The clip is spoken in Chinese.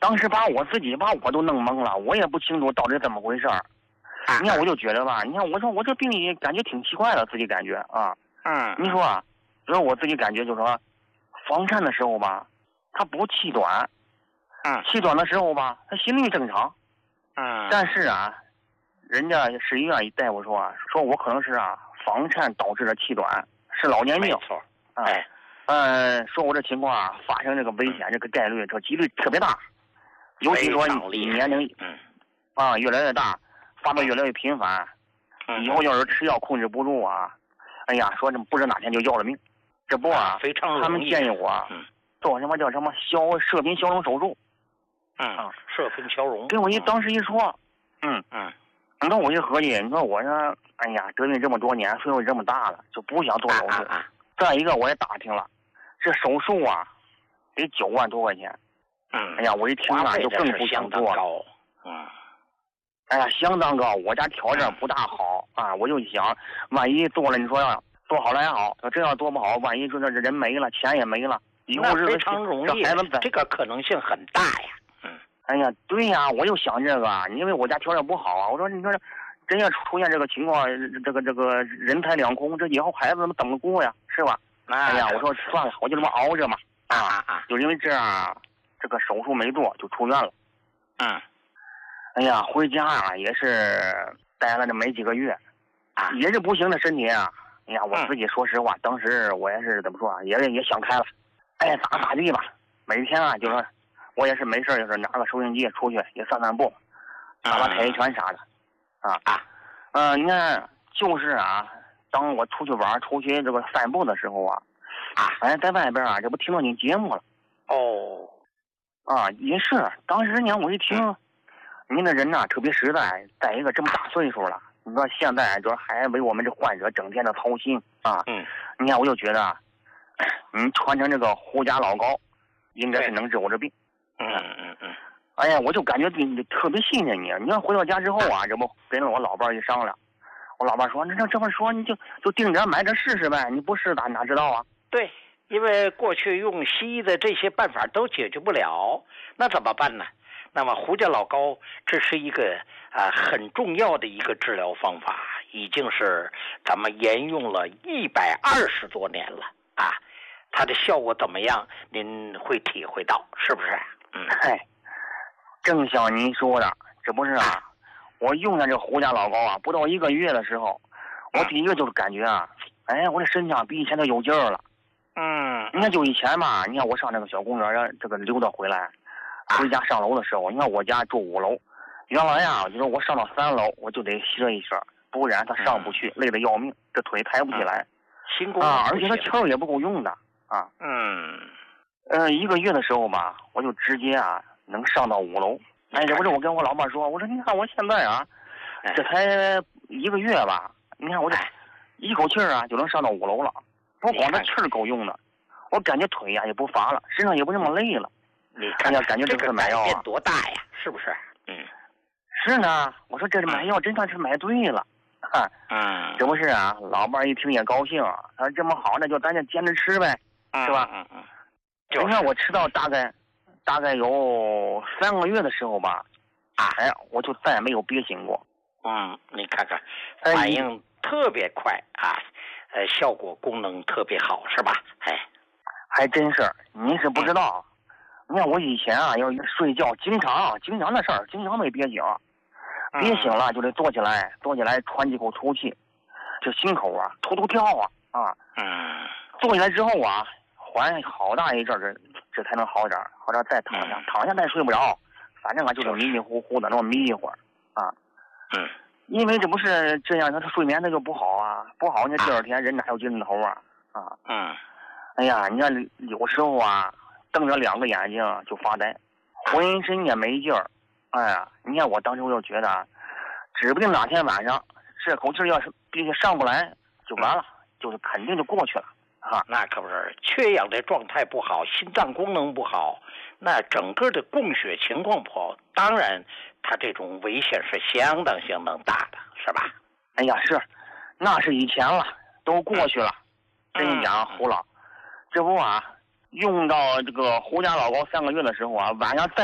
当时把我都弄懵了，我也不清楚到底怎么回事儿。你看我就觉得吧，你看我说我这病也感觉挺奇怪的，自己感觉啊。你说，就是我自己感觉就是说，房颤的时候吧，他不气短。气短的时候吧，他心率正常。但是啊，人家市医院大夫说我可能是房颤导致的气短，是老年病。 没错。 说我这情况发生这个危险，这个概率，这几率特别大。尤其说你年龄越来越大，发病越来越频繁，以后要是吃药控制不住哎呀，说这不知哪天就要了命。这不非常容易。 他们建议我做什么叫什么射频消融手术。 射频消融。 跟我当时一说，你说我一合计，你说我这哎呀得病这么多年，岁数这么大了，就不想做手术。再一个我也打听了，这手术得9万多块钱。哎呀，我一听就更不想做了。哎呀，相当高，我家条件不大好我就想，万一做了，你说要做好了还好，这要做不好，万一说这人没了，钱也没了，以后非常容易，这个可能性很大呀。 哎呀，对呀，我就想这个，因为我家条件不好我说你说真要出现这个情况，这个人财两空，这以后孩子怎么过呀，是吧？哎呀，我说算了，我就这么熬着嘛。就因为这样，这个手术没做就出院了。哎呀，回家也是待了这没几个月，也是不行的身体哎呀，我自己说实话，当时我也是怎么说也想开了。哎，咋地吧，每天就说我也是没事就是拿个收音机出去也散散步，打打太极拳啥的。你看就是当我出去玩出去这个散步的时候在外边这不听到你节目了。也是，当时我一听，您这人特别实在，再一个这么大岁数了，你说现在就是还为我们这患者整天的操心你看我就觉得，你传承这个胡家老高，应该是能治我这病。哎呀，我就感觉特别信任你。你看回到家之后这不跟我老伴一商量，我老伴说，那这么说你就定点买点试试呗，你不试哪知道对，因为过去用西医的这些办法都解决不了，那怎么办呢？那么胡家老高这是一个很重要的一个治疗方法，已经是咱们沿用了120多年了它的效果怎么样？您会体会到，是不是？ 正像您说的，这不是我用上这胡家老高不到1个月的时候，我第一个就是感觉我这身上比以前都有劲儿了。你看就以前嘛，你看我上这个小公园这个溜达回来，回家上楼的时候，你看我家住5楼，原来就说我上到3楼我就得歇一歇，不然他上不去，累得要命，这腿抬不起来。而且他气儿也不够用的1个月的时候吧，我就直接能上到5楼。这不是我跟我老伴说，我说你看我现在这才1个月吧，你看我这一口气就能上到5楼了，不光这气儿够用的，我感觉腿也不乏了，身上也不那么累了。 你看感觉这次买药变多大呀，是不是？ 是呢，我说这买药真算是买对了。这不是老伴一听也高兴，他说这么好，那就咱就坚持吃呗，是吧？你看我吃到大概有3个月的时候吧，我就再也没有憋醒过。 你看看，反应特别快效果功能特别好，是吧？ 还真是，您是不知道。你看我以前要睡觉，经常的事儿，经常没憋醒，憋醒了就得坐起来喘几口粗气，这心口突突跳坐起来之后缓好大一阵这才能好点，好点再躺下再睡不着，反正就是迷迷糊糊的那么迷一会儿因为这不是这样，他睡眠他就不好不好，你第二天人哪有劲头哎呀，你看有时候瞪着2个眼睛就发呆，浑身也没劲儿。哎呀，你看我当时我就觉得，指不定哪天晚上这口气要是必须上不来就完了，就是肯定就过去了那可不是，缺氧的状态不好，心脏功能不好，那整个的供血情况不好，当然它这种危险是相当大的，是吧？ 哎呀，是，那是以前了，都过去了。真讲胡老，这不用到这个胡家老高3个月的时候晚上再